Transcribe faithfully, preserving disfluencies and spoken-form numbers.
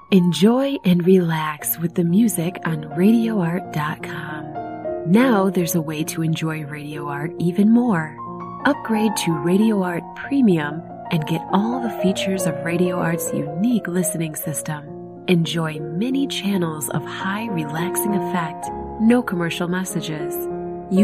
Enjoy and relax with the music on radio art dot com. Now there's a way to enjoy Radio Art even more. Upgrade to Radio Art Premium and get all the features of Radio Art's unique listening system. Enjoy many channels of high relaxing effect, no commercial messages,